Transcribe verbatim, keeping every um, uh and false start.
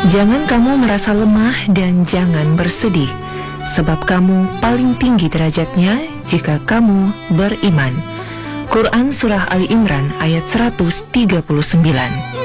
Jangan kamu merasa lemah dan jangan bersedih, sebab kamu paling tinggi derajatnya jika kamu beriman. Quran Surah Ali Imran ayat seratus tiga puluh sembilan.